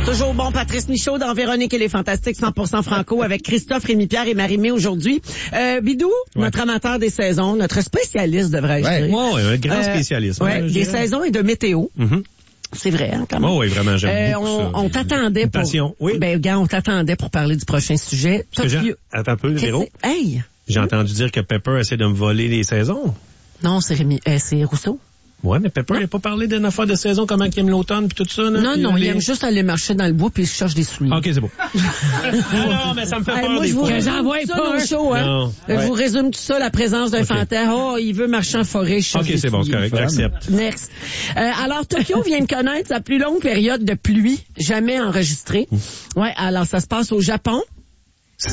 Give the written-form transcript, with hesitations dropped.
Toujours bon, Patrice Michaud dans Véronique et les Fantastiques 100% Franco avec Christophe, Rémi-Pierre et Marie-Mé aujourd'hui. Bidou, notre amateur des saisons, notre spécialiste devrais-je dire. Ouais, un grand spécialiste. Des saisons et de météo. Mm-hmm. C'est vrai, hein, quand même. Oui, vraiment, j'aime beaucoup ça. On t'attendait pour... Oui. Ben, gars, on t'attendait pour parler du prochain sujet. Attends un peu, Véro. Hey! J'ai entendu dire que Pepper essaie de me voler les saisons. Non, c'est Rousseau. Ouais, mais Pepper, il n'a pas parlé d'une affaire de saison, comment il aime l'automne puis tout ça, là. Non, il aime juste aller marcher dans le bois puis il cherche des souliers. OK, c'est bon. Non, mais ça me fait peur moi, des fois. Que j'envoie pas dans le show, hein. Je vous résume tout ça, la présence d'un fantôme. Oh, il veut marcher en forêt, je cherche des c'est bon, c'est souliers. correct, j'accepte. Next. Alors, Tokyo vient de connaître sa plus longue période de pluie jamais enregistrée. Ouais, alors ça se passe au Japon.